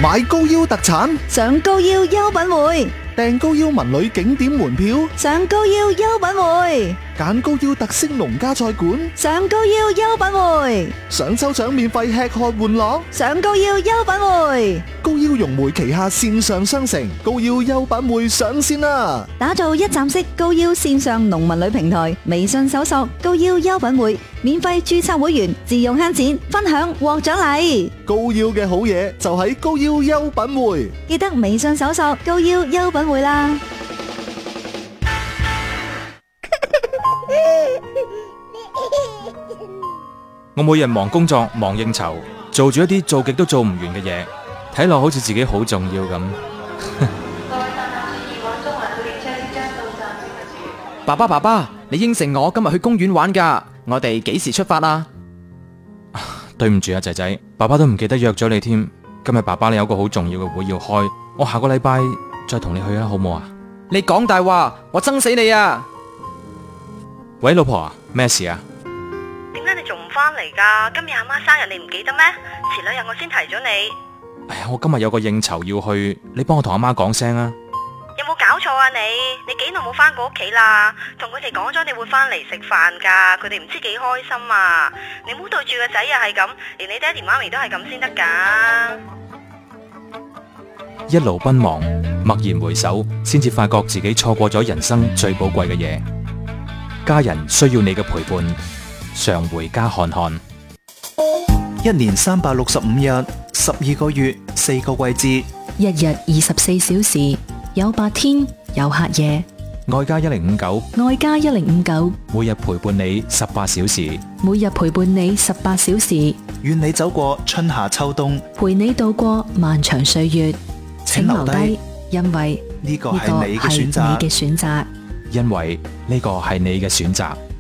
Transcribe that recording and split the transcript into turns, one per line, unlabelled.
買高腰特產，
上高腰優品匯，
訂高腰文旅景點門票，
上高腰優品匯，
揀高腰特色農家菜館，
上高腰優品匯，
想抽獎免費吃喝玩樂，
上高腰優品匯。
高腰融匯旗下線上商城高腰優品匯上線啦！
打造一站式高腰線上農民旅平台，微信搜索高腰優品匯，免費註冊會員，自用慳錢，分享獲獎勵。
高腰嘅好嘢就喺高腰優品匯，
記得微信搜索高腰優品匯啦。
我每日忙工作忙應酬，做住一啲做極都做唔完嘅嘢，睇落好似自己好重要咁。
爸爸，你應承我今日去公園玩噶，我哋幾時出發啊？
對唔住啊，仔仔，爸爸都唔記得約咗你添。今日爸爸你有個好重要嘅會要開，我下個禮拜再同你去啊，好唔好啊？
你講大話，我憎死你啊！
喂，老婆啊，咩事啊？
點解你仲唔返嚟㗎？今日阿媽生日你唔記得咩？前兩日我先提咗你。
哎呀，我今日有個應酬要去，你幫我同阿媽講聲啊！
有冇搞錯啊你幾耐冇返過屋企啦？同佢哋講咗你會返嚟食飯㗎，佢哋唔知幾開心啊！你唔好對住個仔又係咁，連你爹哋媽咪都係咁先得㗎。
一路奔忙，默然回首，先至發覺自己錯過咗人生最寶貴嘅嘢。家人需要你嘅陪伴，常回家看看。
一年365日，12個月，4個季節，
日日24小時，有白天，有黑夜。
愛家1059，
愛家1059，
每日陪伴你18小時，
每日陪伴你18小時，
願你走過春夏秋冬，
陪你度過漫長歲月。請留低，因為
呢個係你嘅選擇，
因為呢個係你嘅選擇。
因為呢個係你嘅選擇。